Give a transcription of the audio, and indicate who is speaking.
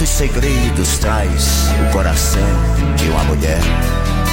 Speaker 1: Quantos segredos traz o coração de uma mulher?